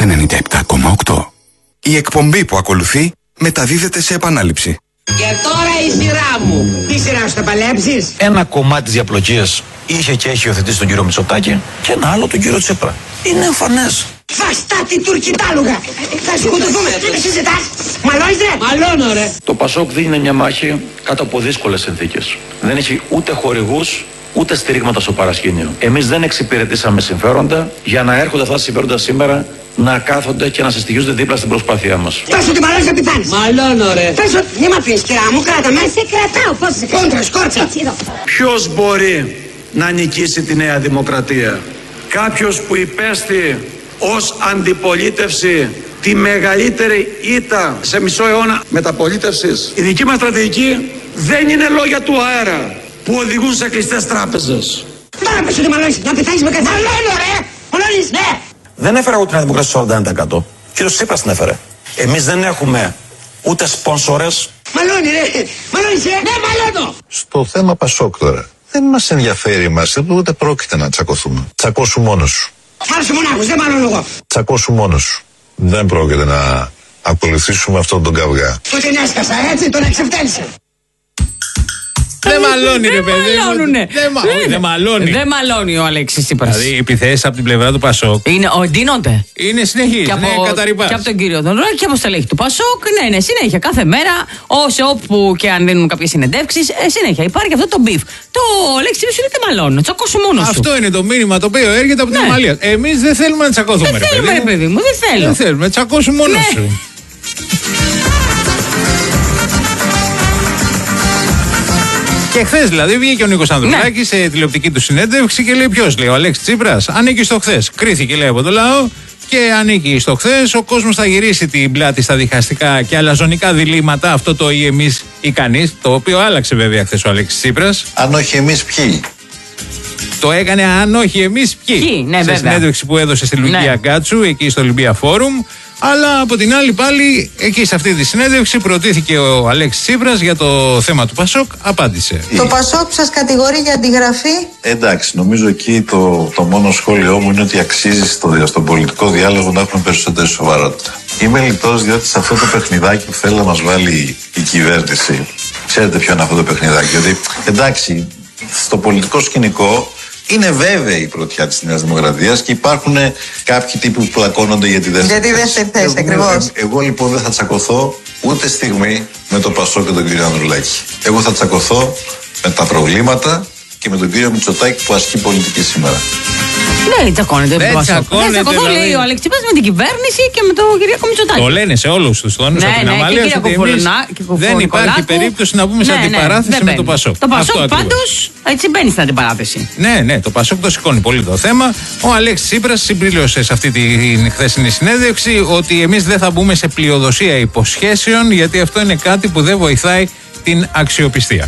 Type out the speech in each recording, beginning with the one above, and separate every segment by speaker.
Speaker 1: 97,8. Η εκπομπή που ακολουθεί μεταδίδεται σε επανάληψη.
Speaker 2: Και τώρα η σειρά μου. Τι σειρά σου θα παλέψεις?
Speaker 3: Ένα κομμάτι της διαπλοκής είχε και έχει υιοθετήσει τον κύριο Μητσοτάκη και ένα άλλο τον κύριο Τσίπρα. Είναι εμφανές.
Speaker 2: Φαστάτη τουρκιτάλουγα. Θα σκοτωθούμε. Τι συζητάς? Μαλώνεις ρε? Μαλώνω ρε.
Speaker 3: Το Πασόκ δίνει μια μάχη κάτω από δύσκολες συνθήκες. Δεν έχει ούτε χορηγούς ούτε στηρίγματα στο παρασκήνιο. Εμείς δεν εξυπηρετήσαμε συμφέροντα για να έρχονται αυτά τα συμφέροντα σήμερα να κάθονται και να συστοιχίζονται δίπλα στην προσπάθειά μας.
Speaker 2: Πες ότι μαλώνεις να πεθάνεις. Μαλώνω ρε. Πες ότι μη μ' αφήνεις κυρά μου, κράτα με. Σε κρατάω, πώς σε κόντρα, σκόρτσα.
Speaker 3: Ποιος μπορεί να νικήσει τη Νέα Δημοκρατία? Κάποιος που υπέστη ως αντιπολίτευση τη μεγαλύτερη ήττα σε μισό αιώνα μεταπολίτευσης. Η δική μας στρατηγική δεν είναι λόγια του αέρα που οδηγούν σε κλειστές τράπεζες.
Speaker 2: Τώρα πες ότι μαλώνεις να πεθάνεις με καθένα. Μαλώνω ρε. Μαλώνεις ναι.
Speaker 3: Δεν έφερα εγώ την Νέα Δημοκρατία στο 41%. Κύριος Τσίπρας την έφερε. Εμείς δεν έχουμε ούτε σπόνσορες.
Speaker 2: Μαλώνει ρε. Μαλώνεις ρε. Ναι, μαλώνω.
Speaker 4: Στο θέμα Πασόκ τώρα. Δεν μας ενδιαφέρει εμάς, ούτε πρόκειται να τσακωθούμε. Τσακώσου μόνος σου.
Speaker 2: Άρεσε μονάχος, δεν μαλώνω εγώ.
Speaker 4: Τσακώσου μόνος σου. Δεν πρόκειται να ακολουθήσουμε αυτόν τον καυγά.
Speaker 2: Που την έσκασα έτσι, τον εξευτέλισε.
Speaker 5: Δεν μαλώνει ρε παιδί.
Speaker 6: Δεν μαλώνει. Δεν μαλώνει ο Αλέξης Τσίπρας.
Speaker 5: Δηλαδή οι επιθέσεις από την πλευρά του Πασόκ
Speaker 6: ντύνονται.
Speaker 5: είναι συνεχείς, είναι καταρρυπάς.
Speaker 6: Και από τον κύριο Δονδράκη και από στελέχη του Πασόκ. Ναι, συνέχεια. Κάθε μέρα, όπου και αν δίνουν κάποιες συνεντεύξεις, συνέχεια υπάρχει αυτό το μπιφ. Το Αλέξη Τσίπρας λέει δεν μαλώνει. Τσακώσου μόνος σου.
Speaker 5: Αυτό είναι το μήνυμα το οποίο έρχεται από την Αμαλία. Εμείς δεν θέλουμε να τσακωθούμε.
Speaker 6: Δεν θέλουμε, ρε παιδί μου, δεν θέλω.
Speaker 5: Δεν θέλουμε, τσακώσου μόνος σου. Και χθες δηλαδή βγήκε ο Νίκος Ανδρουλάκης σε τηλεοπτική του συνέντευξη και λέει: ποιος, λέει, ο Αλέξης Τσίπρας, ανήκει στο χθες. Κρίθηκε, λέει, από το λαό και ανήκει στο χθες. Ο κόσμος θα γυρίσει την πλάτη στα διχαστικά και αλαζονικά διλήμματα. Αυτό το ή εμείς ή κανείς, το οποίο άλλαξε βέβαια χθες ο Αλέξης Τσίπρας.
Speaker 4: Αν όχι εμείς, ποιοι?
Speaker 5: Το έκανε αν όχι εμείς ποιοι.
Speaker 6: Ναι,
Speaker 5: σε συνέντευξη που έδωσε στη Λουκία Γκάτσου, εκεί στο Ολυμπία Φόρουμ. Αλλά από την άλλη πάλι, εκεί σε αυτή τη συνέντευξη προτίθηκε ο Αλέξης Τσίπρας για το θέμα του Πασόκ, απάντησε.
Speaker 7: Το Πασόκ σας κατηγορεί για αντιγραφή.
Speaker 4: Εντάξει, νομίζω εκεί το μόνο σχόλιο μου είναι ότι αξίζει στον πολιτικό διάλογο να έχουμε περισσότερη σοβαρότητα. Είμαι λιτός διότι σε αυτό το παιχνιδάκι που θέλει να μας βάλει η κυβέρνηση, ξέρετε ποιο είναι αυτό το παιχνιδάκι? Ότι εντάξει, στο πολιτικό σκηνικό είναι βέβαιη η πρωτιά της Νέας Δημοκρατίας και υπάρχουν κάποιοι τύποι που πλακώνονται για τη δεύτερη θέση.
Speaker 7: Ακριβώς.
Speaker 4: Εγώ λοιπόν δεν θα τσακωθώ ούτε στιγμή με τον Πασόκ και τον κύριο Ανδρουλάκη. Εγώ θα τσακωθώ με τα προβλήματα και με τον κύριο Μητσοτάκη που ασκεί πολιτική σήμερα.
Speaker 6: Ναι, τσακώνεται. Δεν τσακωθώ, λέει ο Αλέξης Τσίπρας, με την κυβέρνηση και με τον Κυριάκο Μητσοτάκη.
Speaker 5: Το λένε σε όλους τους τόνους από την Αμαλία ότι δεν υπάρχει περίπτωση να μπούμε σε αντιπαράθεση με το Πασόκ.
Speaker 6: Το Πασόκ πάντως έτσι μπαίνει στην αντιπαράθεση.
Speaker 5: Ναι, το Πασόκ το σηκώνει πολύ το θέμα. Ο Αλέξης Τσίπρας συμπλήρωσε σε αυτή την χθεσινή συνέντευξη ότι εμείς δεν θα μπούμε σε πλειοδοσία υποσχέσεων, γιατί αυτό είναι κάτι που δεν βοηθάει την αξιοπιστία.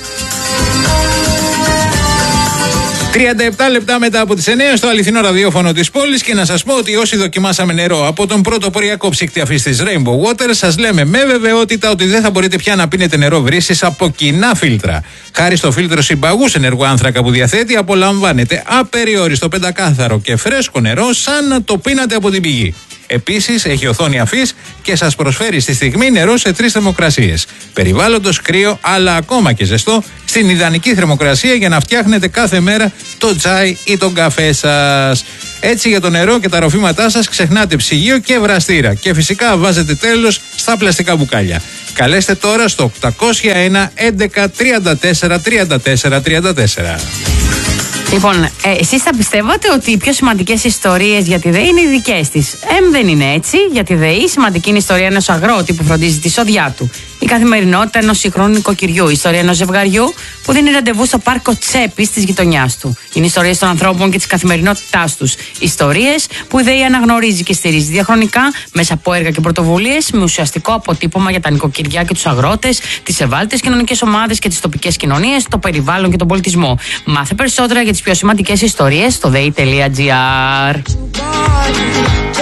Speaker 5: 37 λεπτά μετά από τις 9 στο αληθινό ραδιόφωνο της πόλης και να σας πω ότι όσοι δοκιμάσαμε νερό από τον πρώτο ποριακό ψύκτη αφής της Rainbow Water, σας λέμε με βεβαιότητα ότι δεν θα μπορείτε πια να πίνετε νερό βρύσης από κοινά φίλτρα. Χάρη στο φίλτρο συμπαγούς ενεργού άνθρακα που διαθέτει, απολαμβάνετε απεριόριστο πεντακάθαρο και φρέσκο νερό σαν να το πίνατε από την πηγή. Επίσης έχει οθόνη αφής και σας προσφέρει στη στιγμή νερό σε 3 θερμοκρασίες. Περιβάλλοντος, κρύο αλλά ακόμα και ζεστό, στην ιδανική θερμοκρασία για να φτιάχνετε κάθε μέρα το τσάι ή τον καφέ σας. Έτσι για το νερό και τα ροφήματά σας ξεχνάτε ψυγείο και βραστήρα και φυσικά βάζετε τέλος στα πλαστικά μπουκάλια. Καλέστε τώρα στο 801 11 34 34 34.
Speaker 6: Λοιπόν, εσείς θα πιστεύατε ότι οι πιο σημαντικές ιστορίες για τη ΔΕΗ είναι οι δικές της. Δεν είναι έτσι. Για τη ΔΕΗ σημαντική είναι η ιστορία ενός αγρότη που φροντίζει τη σοδιά του. Η καθημερινότητα ενός σύγχρονου νοικοκυριού. Η ιστορία ενός ζευγαριού που δίνει ραντεβού στο πάρκο Τσέπης της γειτονιάς του. Είναι ιστορίες των ανθρώπων και της καθημερινότητάς τους. Ιστορίες που η ΔΕΗ αναγνωρίζει και στηρίζει διαχρονικά μέσα από έργα και πρωτοβουλίες με ουσιαστικό αποτύπωμα για τα νοικοκυριά και τους αγρότες, τις ευάλωτες κοινωνικές ομάδες και τις τοπικές κοινωνίες, το περιβάλλον και τον πολιτισμό. Μάθε περισσότερα για τις πιο σημαντικές ιστορίες στο dei.gr.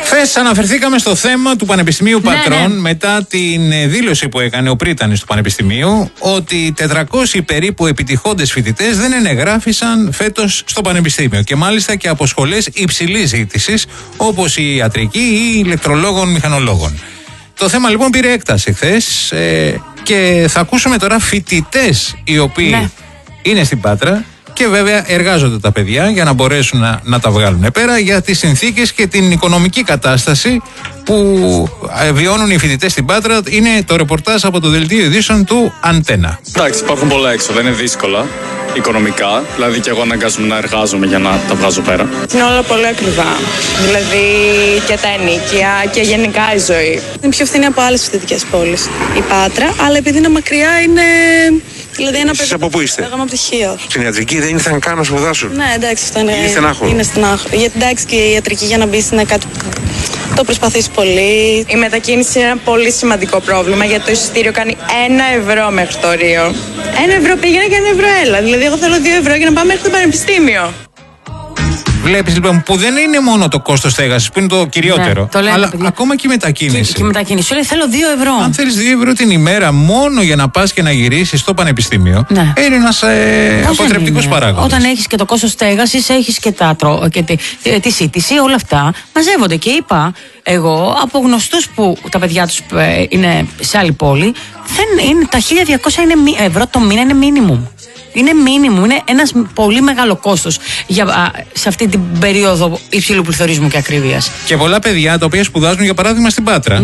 Speaker 5: Χθες αναφερθήκαμε στο θέμα του Πανεπιστημίου Πατρών μετά την δήλωση που έκανε ο πρίτανης του Πανεπιστημίου ότι 400 περίπου επιτυχόντες φοιτητές δεν ενεγράφησαν φέτος στο Πανεπιστήμιο και μάλιστα και από σχολές υψηλής ζήτησης όπως η ιατρική ή ηλεκτρολόγων μηχανολόγων. Το θέμα λοιπόν πήρε έκταση χθες και θα ακούσουμε τώρα φοιτητές οι οποίοι είναι στην Πάτρα και βέβαια εργάζονται τα παιδιά για να μπορέσουν να τα βγάλουν πέρα για τις συνθήκες και την οικονομική κατάσταση που βιώνουν οι φοιτητές στην Πάτρα. Είναι το ρεπορτάζ από το δελτίο ειδήσεων του Αντένα.
Speaker 8: Εντάξει, υπάρχουν πολλά έξοδα, είναι δύσκολα οικονομικά. Δηλαδή και εγώ αναγκάζομαι να εργάζομαι για να τα βγάζω πέρα.
Speaker 9: Είναι όλα πολύ ακριβά. Δηλαδή και τα ενίκια και γενικά η ζωή. Είναι πιο φθηνή από άλλες φοιτητικές πόλεις η Πάτρα, αλλά επειδή είναι μακριά είναι. Δηλαδή ένα παιδί.
Speaker 10: Από πού είστε?
Speaker 9: Εγώ είμαι από πτυχίο.
Speaker 10: Στην ιατρική δεν ήρθαν καν να σπουδάσουν.
Speaker 9: Ναι, εντάξει, αυτό είναι.
Speaker 10: Είναι στενάχωρο.
Speaker 9: Είναι στενάχωρο. Γιατί εντάξει και η ιατρική για να μπει είναι κάτι που το προσπαθείς πολύ. Η μετακίνηση είναι ένα πολύ σημαντικό πρόβλημα γιατί το εισιτήριο κάνει 1 ευρώ μέχρι το Ρίο. 1 ευρώ πήγαινε και 1 ευρώ έλα. Δηλαδή, εγώ θέλω 2 ευρώ για να πάω μέχρι το πανεπιστήμιο.
Speaker 5: Βλέπεις λοιπόν που δεν είναι μόνο το κόστος στέγασης που είναι το κυριότερο,
Speaker 6: το λέμε,
Speaker 5: αλλά
Speaker 6: παιδιά.
Speaker 5: ακόμα και η μετακίνηση.
Speaker 6: Και η μετακίνηση. Λέει θέλω 2 ευρώ.
Speaker 5: Αν θέλεις 2 ευρώ την ημέρα μόνο για να πας και να γυρίσεις στο πανεπιστήμιο, είναι ένας αποτρεπτικός παράγοντας.
Speaker 6: Όταν έχεις και το κόστος στέγασης, έχεις και, τη σύντηση, όλα αυτά μαζεύονται. Και είπα εγώ από γνωστούς που τα παιδιά τους είναι σε άλλη πόλη, τα 1.200 ευρώ το μήνα είναι μίνιμουμ. Είναι μίνιμουμ, είναι ένας πολύ μεγάλο κόστος σε αυτή την περίοδο υψηλού πληθωρισμού και ακρίβειας.
Speaker 5: Και πολλά παιδιά τα οποία σπουδάζουν για παράδειγμα στην Πάτρα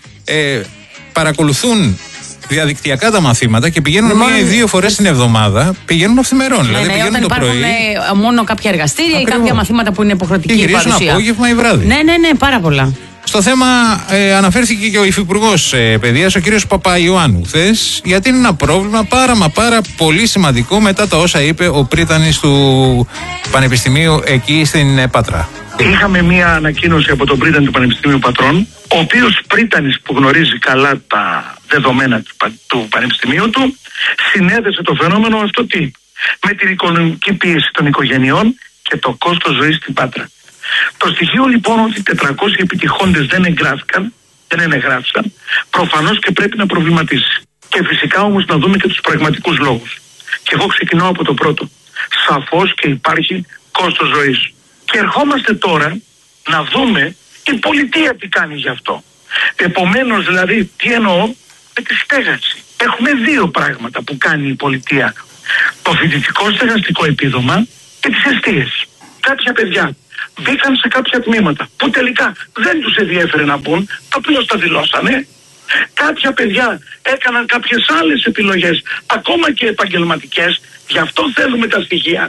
Speaker 5: παρακολουθούν διαδικτυακά τα μαθήματα και πηγαίνουν 1 ή 2 φορές την εβδομάδα, πηγαίνουν αυθημερών. Δηλαδή πηγαίνουν
Speaker 6: όταν
Speaker 5: το πρωί.
Speaker 6: Υπάρχουν μόνο κάποια εργαστήρια ή κάποια μαθήματα που είναι υποχρεωτική
Speaker 5: και γυρίζουν απόγευμα ή βράδυ.
Speaker 6: Ναι, πάρα πολλά.
Speaker 5: Στο θέμα αναφέρθηκε και ο Υφυπουργός Παιδείας, ο κύριος Παπαϊωάννου, χθες, γιατί είναι ένα πρόβλημα πάρα πολύ σημαντικό μετά τα όσα είπε ο πρίτανης του Πανεπιστημίου εκεί στην Πάτρα.
Speaker 11: Είχαμε μία ανακοίνωση από τον πρίτανη του Πανεπιστημίου Πατρών, ο οποίος πρίτανης που γνωρίζει καλά τα δεδομένα του Πανεπιστημίου του, συνέδεσε το φαινόμενο αυτό με την οικονομική πίεση των οικογενειών και το κόστος ζωής στην Πάτρα. Το στοιχείο λοιπόν ότι 400 επιτυχόντες δεν εγγράφησαν, προφανώς και πρέπει να προβληματίσει. Και φυσικά όμως να δούμε και τους πραγματικούς λόγους. Και εγώ ξεκινάω από το πρώτο. Σαφώς και υπάρχει κόστος ζωής. Και ερχόμαστε τώρα να δούμε η πολιτεία τι κάνει γι' αυτό. Επομένως δηλαδή τι εννοώ με τη στέγαση. Έχουμε 2 πράγματα που κάνει η πολιτεία. Το φοιτητικό στεγαστικό επίδομα και τις εστίες. Κάποια παιδιά μπήκαν σε κάποια τμήματα που τελικά δεν τους ενδιέφερε να μπουν, απλώς τα δηλώσανε. Κάποια παιδιά έκαναν κάποιες άλλες επιλογές, ακόμα και επαγγελματικές, γι' αυτό θέλουμε τα στοιχεία.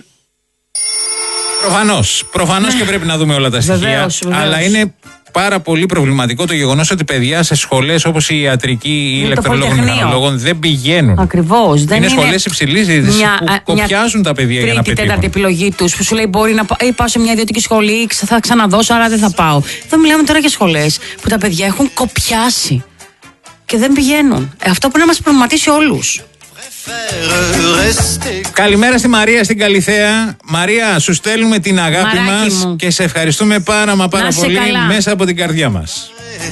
Speaker 5: Προφανώς και πρέπει να δούμε όλα τα στοιχεία,
Speaker 6: βεβαίως.
Speaker 5: Αλλά είναι πάρα πολύ προβληματικό το γεγονός ότι παιδιά σε σχολές όπως η ιατρική ή η ηλεκτρολόγων μηχανολόγων δεν πηγαίνουν.
Speaker 6: Ακριβώς.
Speaker 5: Είναι σχολές υψηλής ζήτησης που κοπιάζουν τα παιδιά για να πετύχουν.
Speaker 6: Τέταρτη επιλογή τους που σου λέει μπορεί να πάω σε μια ιδιωτική σχολή, θα ξαναδώσω, άρα δεν θα πάω. Εδώ μιλάμε τώρα για σχολές που τα παιδιά έχουν κοπιάσει και δεν πηγαίνουν. Αυτό πρέπει να μας προβληματίσει όλους.
Speaker 5: Καλημέρα στη Μαρία στην Καλιθέα. Μαρία, σου στέλνουμε την αγάπη μας και σε ευχαριστούμε πάρα πολύ μέσα από την καρδιά μας.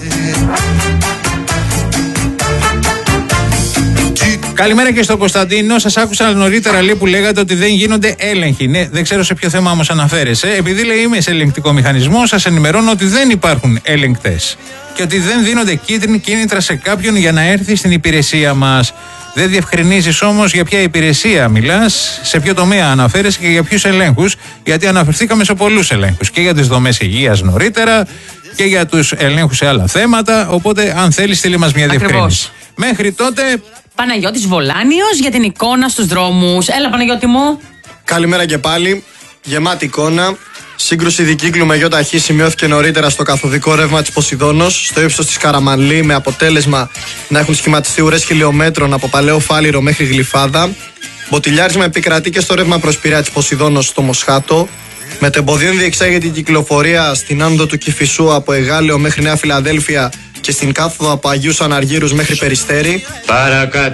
Speaker 5: Καλημέρα και στον Κωνσταντίνο. Σας άκουσα νωρίτερα λέει, που λέγατε ότι δεν γίνονται έλεγχοι. Ναι, δεν ξέρω σε ποιο θέμα όμως αναφέρεσαι. Επειδή λέει είμαι σε ελεγκτικό μηχανισμό, σας ενημερώνω ότι δεν υπάρχουν ελεγκτές και ότι δεν δίνονται κίνητρα σε κάποιον για να έρθει στην υπηρεσία μας. Δεν διευκρινίζεις όμως για ποια υπηρεσία μιλάς, σε ποιο τομέα αναφέρεσαι και για ποιους ελέγχους, γιατί αναφερθήκαμε σε πολλούς ελέγχους και για τις δομές υγείας νωρίτερα και για τους ελέγχους σε άλλα θέματα. Οπότε, αν θέλεις, στείλει μας μια διευκρίνηση. Μέχρι τότε.
Speaker 6: Παναγιώτης Βολάνιος για την εικόνα στους δρόμους. Έλα, Παναγιώτη μου.
Speaker 12: Καλημέρα και πάλι. Γεμάτη εικόνα. Σύγκρουση δικύκλου με ΙΧ σημειώθηκε νωρίτερα στο καθοδικό ρεύμα της Ποσειδώνος, στο ύψος της Καραμανλή, με αποτέλεσμα να έχουν σχηματιστεί ουρές χιλιόμετρων από Παλαιό Φάληρο μέχρι Γλυφάδα. Μποτιλιάρισμα επικρατεί και στο ρεύμα προς Πειραιά της Ποσειδώνος στο Μοσχάτο. Με το εμποδίον διεξάγεται η κυκλοφορία στην άνοδο του Κηφισού από Εγάλεο μέχρι Νέα Φιλαδέλφια και στην κάθοδο από Αγίους Αναργύρους μέχρι Περιστέρη.
Speaker 13: Παρακάτω.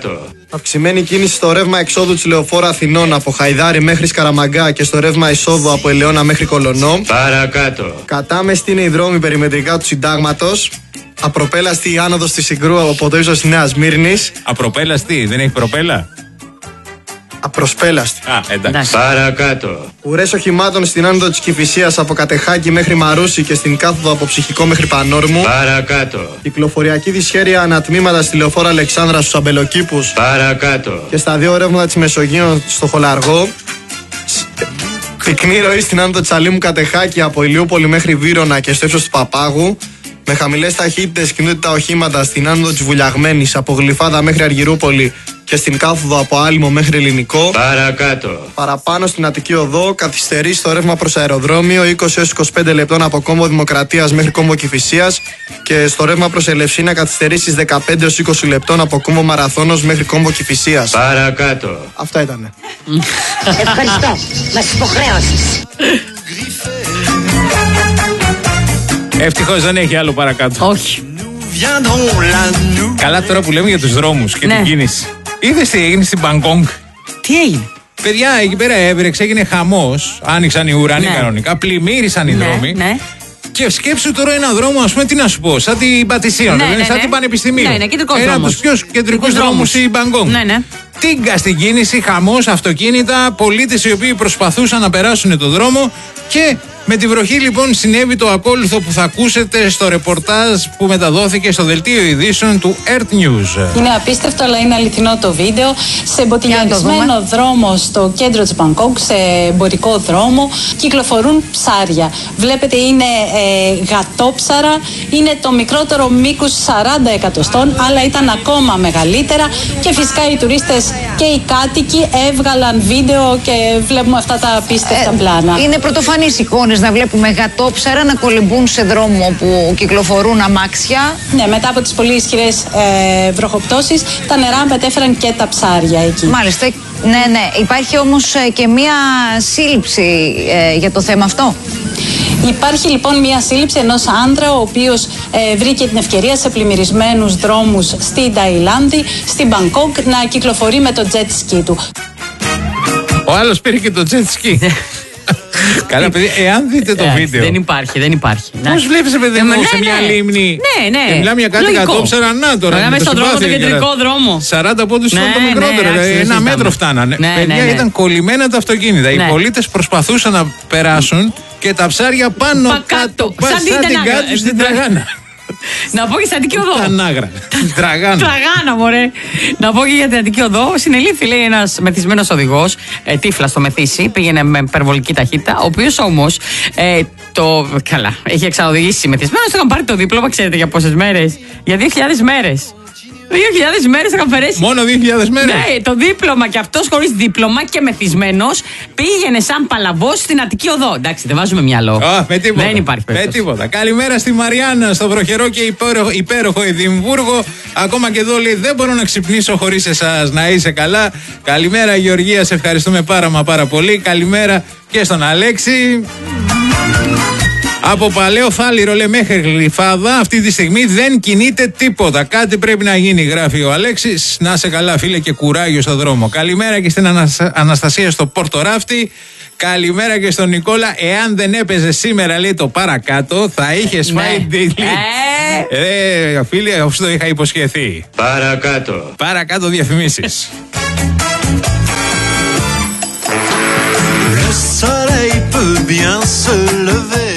Speaker 12: Αυξημένη κίνηση στο ρεύμα εξόδου της λεωφόρου Αθηνών από Χαϊδάρη μέχρι Σκαραμαγκά και στο ρεύμα εισόδου από Ελαιώνα μέχρι Κολωνό.
Speaker 10: Παρακάτω.
Speaker 12: Κατάμεστη είναι οι δρόμοι περιμετρικά του Συντάγματος. Απροπέλαστη η άνοδος της Συγκρού από το ύψος της Νέας Μύρνης.
Speaker 5: Απροπέλαστη, δεν έχει προπέλα.
Speaker 12: Απροσπέλαστη.
Speaker 5: Εντάξει.
Speaker 10: Παρακάτω.
Speaker 12: Ουρές οχημάτων στην άνοδο της Κηφισίας από Κατεχάκη μέχρι Μαρούσι και στην κάθοδο από Ψυχικό μέχρι Πανόρμου.
Speaker 10: Παρακάτω.
Speaker 12: Κυκλοφοριακή δυσχέρεια ανατμήματα στη λεωφόρο Αλεξάνδρα στους Αμπελοκήπους.
Speaker 10: Παρακάτω.
Speaker 12: Και στα δύο ρεύματα της Μεσογείου στο Χολαργό. Πυκνή ροή στην άνοδο της Αλήμου Κατεχάκη από Ηλιούπολη μέχρι Βύρωνα και στο ύψος του Παπάγου. Με χαμηλές ταχύτητες κινούνται τα οχήματα στην άνοδο της Βουλιαγμένης από Γλυφάδα μέχρι Αργυρούπολη και στην κάθοδο από Άλυμο μέχρι Ελληνικό.
Speaker 10: Παρακάτω.
Speaker 12: Παραπάνω στην Αττική Οδό καθυστερεί στο ρεύμα προς αεροδρόμιο 20-25 λεπτών από Κόμβο Δημοκρατίας μέχρι Κόμβο Κηφισίας και στο ρεύμα προς Ελευσίνα καθυστερεί στις 15-20 λεπτών από Κόμβο Μαραθώνος μέχρι Κόμβο Κηφισίας.
Speaker 10: Παρακάτω.
Speaker 12: Αυτά ήτανε.
Speaker 2: Ευχαριστώ. Μας υποχρέωσες.
Speaker 5: Ευτυχώς δεν έχει άλλο παρακάτω.
Speaker 6: Όχι.
Speaker 5: Καλά τώρα που λέμε για τους δρόμους και την κίνηση. Είδες τι έγινε στην Μπαγκόγκ?
Speaker 6: Τι έγινε?
Speaker 5: Παιδιά, εκεί πέρα έβρεξε, έγινε χαμός. Άνοιξαν οι ουρανοί κανονικά, πλημμύρισαν οι δρόμοι. Και σκέψου τώρα ένα δρόμο, ας πούμε, τι να σου πω, σαν την Πατησίων, σαν την Πανεπιστημίου. Ένα από τους πιο κεντρικούς δρόμους στην Μπαγκόγκ. Τίγκα στην κίνηση, χαμός, αυτοκίνητα, πολίτες οι οποίοι προσπαθούσαν να περάσουν το δρόμο και με τη βροχή λοιπόν συνέβη το ακόλουθο που θα ακούσετε στο ρεπορτάζ που μεταδόθηκε στο δελτίο ειδήσεων του Earth News.
Speaker 13: Είναι απίστευτο αλλά είναι αληθινό το βίντεο. Σε εμποτιλιαρισμένο δρόμο στο κέντρο της Μπαγκόγκ, σε εμπορικό δρόμο, κυκλοφορούν ψάρια. Βλέπετε είναι γατόψαρα, είναι το μικρότερο μήκους 40 εκατοστών, αλλά ήταν ακόμα μεγαλύτερα και φυσικά οι τουρίστες και οι κάτοικοι έβγαλαν βίντεο και βλέπουμε αυτά τα απίστευτα πλάνα.
Speaker 14: Είναι πρωτοφανείς εικόνες να βλέπουμε γατόψαρα να κολυμπούν σε δρόμο που κυκλοφορούν αμάξια.
Speaker 13: Ναι, μετά από τις πολύ ισχυρές βροχοπτώσεις, τα νερά μετέφεραν και τα ψάρια εκεί.
Speaker 14: Μάλιστα, ναι. Υπάρχει όμως και μία σύλληψη για το θέμα αυτό.
Speaker 13: Υπάρχει λοιπόν μια σύλληψη ενός άντρα ο οποίος βρήκε την ευκαιρία σε πλημμυρισμένους δρόμους στην Ταϊλάνδη, στην Μπαγκόγκ, να κυκλοφορεί με το jet ski του.
Speaker 5: Ο άλλος πήρε και το jet ski. Καλά, παιδί, εάν δείτε το βίντεο.
Speaker 6: Δεν υπάρχει.
Speaker 5: Πώς βλέπεις, παιδί μου, σε μια λίμνη.
Speaker 6: Ναι.
Speaker 5: Μιλάμε για κάτι γατόψαρα, να τώρα.
Speaker 6: Μέσα στον δρόμο, τον κεντρικό δρόμο.
Speaker 5: 40 πόντους ήταν το μικρότερο. Ένα μέτρο φτάνανε. Παιδιά, ήταν κολλημένα τα αυτοκίνητα. Οι πολίτες προσπαθούσαν να περάσουν και τα ψάρια πάνω κάτω. Σαν την κάτω στην τραγάνα.
Speaker 6: Να πω και στην Αττική Οδό.
Speaker 5: Τανάγρα. Τραγάνα,
Speaker 6: μωρέ. Να πω και για την Αττική Οδό. Συνελήφθη, λέει, ένας μεθυσμένος οδηγός, τύφλα στο Μεθύσι, πήγαινε με υπερβολική ταχύτητα, ο οποίος όμως καλά, έχει εξανοδηγήσει μεθυσμένος. Του είχαν πάρει το δίπλωμα, ξέρετε για πόσες μέρες? Για 2.000 μέρες. 2.000 μέρες είχαν περάσει.
Speaker 5: Μόνο 2.000 μέρες.
Speaker 6: Ναι, το δίπλωμα και αυτός χωρίς δίπλωμα και μεθυσμένος πήγαινε σαν παλαβός στην Αττική Οδό. Εντάξει, δεν βάζουμε μυαλό.
Speaker 5: Με τίποτα.
Speaker 6: Δεν υπάρχει περίπτωση.
Speaker 5: Με τίποτα. Καλημέρα στη Μαριάννα, στο βροχερό και υπέροχο Εδιμβούργο. Ακόμα και εδώ λέει: δεν μπορώ να ξυπνήσω χωρίς εσάς. Να είσαι καλά. Καλημέρα, Γεωργία, σε ευχαριστούμε πάρα πολύ. Καλημέρα και στον Αλέξη. Από Παλαιό Φάληρο, λέει, μέχρι Γλυφάδα αυτή τη στιγμή δεν κινείται τίποτα. Κάτι πρέπει να γίνει, γράφει ο Αλέξης. Να σε καλά, φίλε, και κουράγιο στο δρόμο. Καλημέρα και στην Αναστασία στο Πόρτο Ράφτη. Καλημέρα και στον Νικόλα. Εάν δεν έπαιζε σήμερα, λέει, το παρακάτω, θα είχε φάει delete. Φίλε, αφού το είχα υποσχεθεί. Παρακάτω διαφημίσεις.
Speaker 15: Le soleil peut bien se lever.